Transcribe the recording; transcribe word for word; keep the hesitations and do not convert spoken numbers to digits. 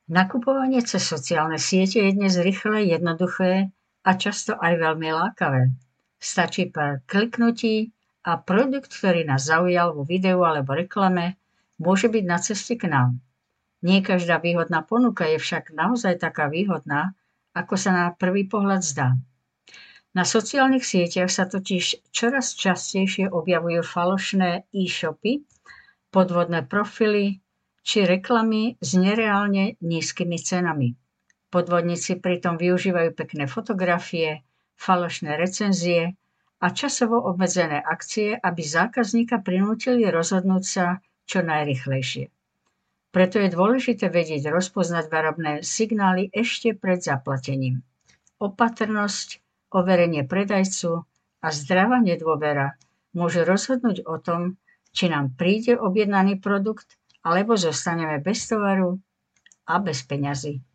Nakupovanie cez sociálne siete je dnes rýchle, jednoduché a často aj veľmi lákavé. Stačí pár kliknutí a produkt, ktorý nás zaujal vo videu alebo reklame, môže byť na ceste k nám. Nie každá výhodná ponuka je však naozaj taká výhodná, ako sa na prvý pohľad zdá. Na sociálnych sieťach sa totiž čoraz častejšie objavujú falošné e-shopy, podvodné profily či reklamy s nereálne nízkymi cenami. Podvodníci pritom využívajú pekné fotografie, falošné recenzie a časovo obmedzené akcie, aby zákazníka prinútili rozhodnúť sa čo najrýchlejšie. Preto je dôležité vedieť rozpoznať varovné signály ešte pred zaplatením. Opatrnosť, overenie predajcu a zdravá nedôvera môžu rozhodnúť o tom, či nám príde objednaný produkt, alebo zostaneme bez tovaru a bez peňazí.